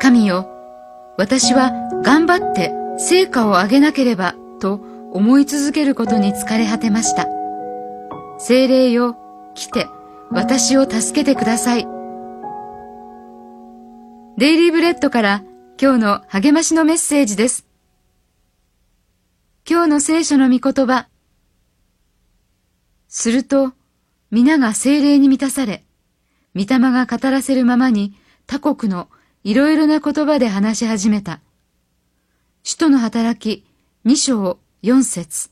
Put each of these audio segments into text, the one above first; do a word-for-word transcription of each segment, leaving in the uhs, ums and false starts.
神よ、私は頑張って成果を上げなければと思い続けることに疲れ果てました。聖霊よ、来て私を助けてください。デイリーブレッドから今日の励ましのメッセージです。今日の聖書の御言葉。すると、皆が聖霊に満たされ、御霊が語らせるままに他国のいろいろな言葉で話し始めた。使徒の働きに章よん節。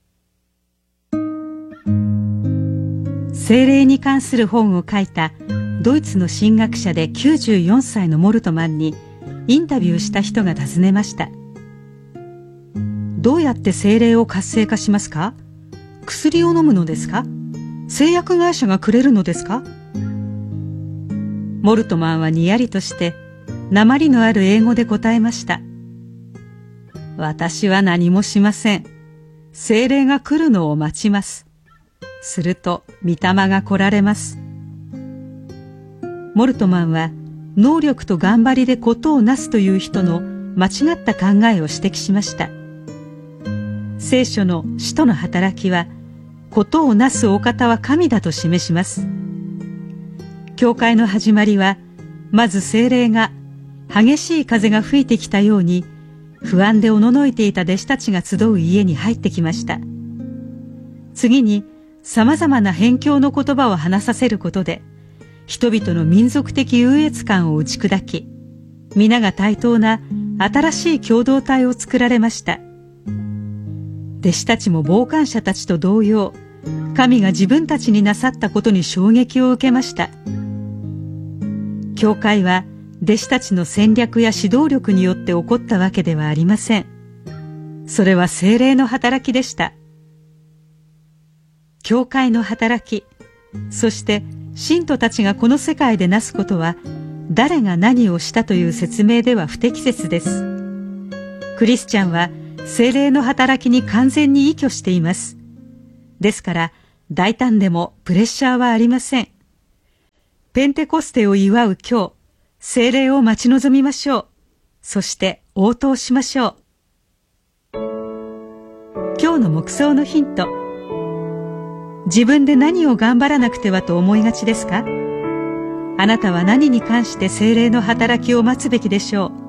聖霊に関する本を書いたドイツの神学者できゅうじゅうよんさいのモルトマンにインタビューした人が尋ねました。どうやって聖霊を活性化しますか？薬を飲むのですか？製薬会社がくれるのですか？モルトマンはにやりとして訛りのある英語で答えました。私は何もしません。聖霊が来るのを待ちます。すると御霊が来られます。モルトマンは能力と頑張りで事をなすという人の間違った考えを指摘しました。聖書の使徒の働きは事をなすお方は神だと示します。教会の始まりはまず聖霊が激しい風が吹いてきたように不安でおののいていた弟子たちが集う家に入ってきました。次にさまざまな辺境の言葉を話させることで人々の民族的優越感を打ち砕き、皆が対等な新しい共同体を作られました。弟子たちも傍観者たちと同様、神が自分たちになさったことに衝撃を受けました。教会は弟子たちの戦略や指導力によって起こったわけではありません。それは聖霊の働きでした。教会の働き、そして信徒たちがこの世界でなすことは、誰が何をしたという説明では不適切です。クリスチャンは聖霊の働きに完全に依拠しています。ですから大胆でもプレッシャーはありません。ペンテコステを祝う今日、聖霊を待ち望みましょう。そして応答しましょう。今日の黙想のヒント。自分で何を頑張らなくてはと思いがちですか？あなたは何に関して聖霊の働きを待つべきでしょう？